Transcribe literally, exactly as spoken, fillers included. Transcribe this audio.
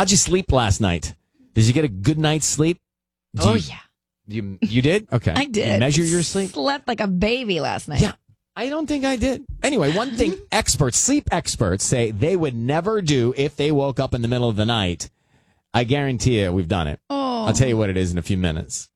How'd you sleep last night? Did you get a good night's sleep? Do oh, you, yeah. You you did? Okay. I did. You measure your sleep? Slept like a baby last night. Yeah. I don't think I did. Anyway, one thing experts, sleep experts, say they would never do if they woke up in the middle of the night. I guarantee you we've done it. Oh. I'll tell you what it is in a few minutes.